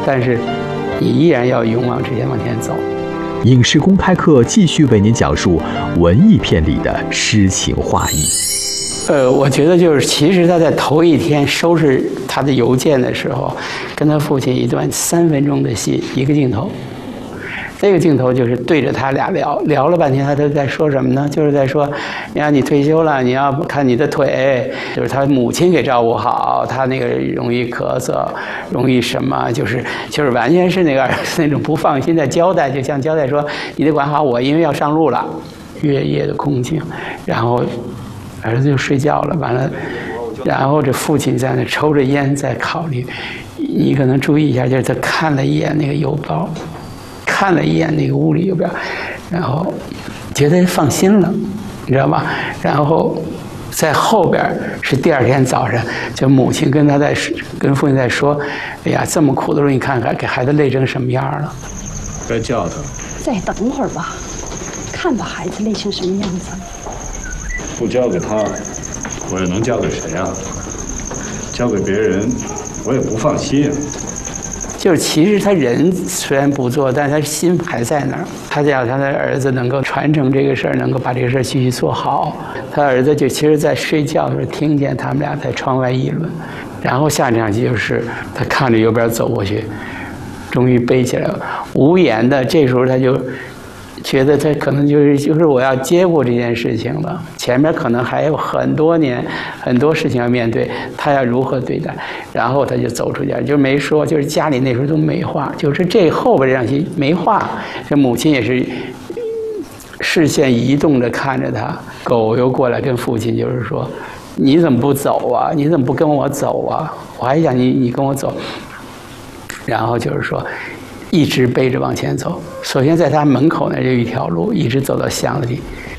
但是你依然要勇往直前往前走。 影视公开课继续为您讲述文艺片里的诗情画意。 我觉得就是，其实他在头一天收拾他的邮件的时候，跟他父亲一段3分钟的戏，一个镜头。这个镜头就是对着他俩聊了半天，他都在说什么呢？就是在说，你看你退休了，你要看你的腿，就是他母亲给照顾好，他那个容易咳嗽，容易什么，就是完全是那种不放心的交代，就像交代说你得管好我，因为要上路了。月夜的空境，然后儿子就睡觉了，完了，然后这父亲在那抽着烟在考虑。你可能注意一下，就是他看了一眼那个邮包。看了一眼那个屋里邮票，然后觉得放心了，你知道吧？然后在后边是第2天早上，就母亲跟父亲在说：“哎呀，这么苦的时候，你看看给孩子累成什么样了。” 该叫他。 再等会儿吧，看吧，孩子累成什么样子。 不交给他，我又能交给谁啊？交给别人，我也不放心啊。 就是其实他人虽然不做，但他心还在那儿。他想他的儿子能够传承这个事儿，能够把这个事儿继续做好。他儿子就其实在睡觉的时候听见他们俩在窗外议论，然后下场戏就是他看着邮边走过去，终于背起来了，无言的。这时候他就觉得他可能就是我要接过这件事情了，前面可能还有很多年很多事情要面对，他要如何对待？然后他就走出去，就没说，就是家里那时候都没话，就是这后边这场戏没话，这母亲也是视线移动着看着他，狗又过来跟父亲就是说：“你怎么不走啊？你怎么不跟我走啊？我还想你跟我走。”然后就是说。一直背着往前走，首先在他门口那就一条路，一直走到巷子里，